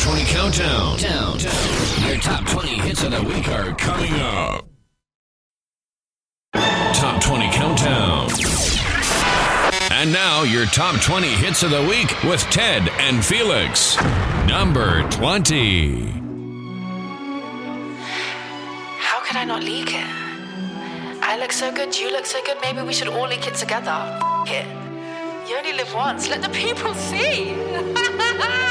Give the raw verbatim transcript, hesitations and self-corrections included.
twenty Countdown. Down, down. Your top twenty hits of the week are coming up. Top twenty Countdown. And now, your top twenty hits of the week with Ted and Felix. Number twenty. How could I not leak it? I look so good, you look so good, maybe we should all leak it together. F- it. You only live once, let the people see.